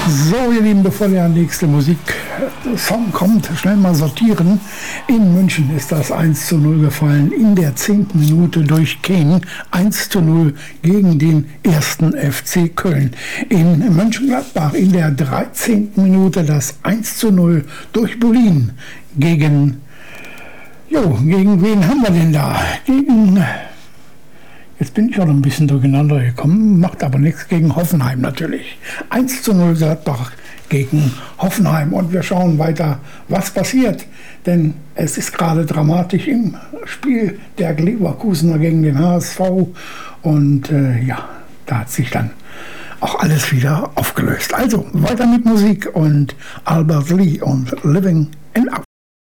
So, ihr Lieben, bevor der nächste Musiksong kommt, schnell mal sortieren. In München ist das 1:0 gefallen in der 10. Minute durch Kane. 1:0 gegen den 1. FC Köln. In Mönchengladbach in der 13. Minute das 1:0 durch Bulin gegen wen haben wir denn da? Jetzt bin ich auch noch ein bisschen durcheinander gekommen, macht aber nichts, gegen Hoffenheim natürlich. 1:0 Gladbach gegen Hoffenheim und wir schauen weiter, was passiert. Denn es ist gerade dramatisch im Spiel der Leverkusener gegen den HSV. Und da hat sich dann auch alles wieder aufgelöst. Also weiter mit Musik und Albert Lee und Living in Out.